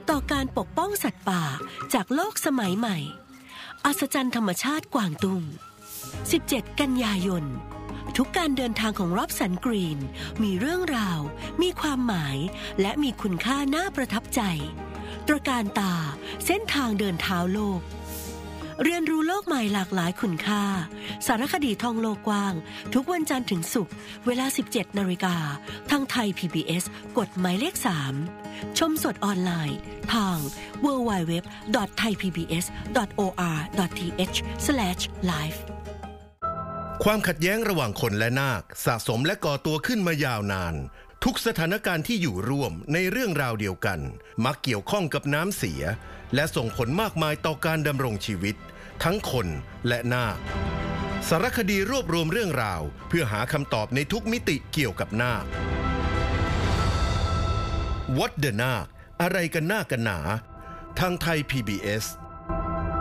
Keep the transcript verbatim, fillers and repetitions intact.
ต่อการปกป้องสัตว์ป่าจากโลกสมัยใหม่อัศจรรย์ธรรมชาติกวางตุ้งสิบเจ็ดกันยายนทุกการเดินทางของร็อบสันกรีนมีเรื่องราวมีความหมายและมีคุณค่าน่าประทับใจตระการตาเส้นทางเดินเท้าโลกเรียนรู้โลกใหม่หลากหลายคุณค่าสารคดีท่องโลกกว้างทุกวันจันทร์ถึงศุกร์เวลา สิบเจ็ดนาฬิกาทางไทย พี บี เอส กดหมายเลขสามชมสดออนไลน์ทาง ดับเบิลยู ดับเบิลยู ดับเบิลยู ดอท ไทย พี บี เอส ดอท โอ อาร์ ดอท ที เอช สแลช ไลฟ์ความขัดแย้งระหว่างคนและนาคสะสมและก่อตัวขึ้นมายาวนานทุกสถานการณ์ที่อยู่ร่วมในเรื่องราวเดียวกันมักเกี่ยวข้องกับน้ำเสียและส่งผลมากมายต่อการดำรงชีวิตทั้งคนและนาคสารคดีรวบรวมเรื่องราวเพื่อหาคำตอบในทุกมิติเกี่ยวกับนาค What the นาคอะไรกันนาคกันหนาทางไทย พี บี เอส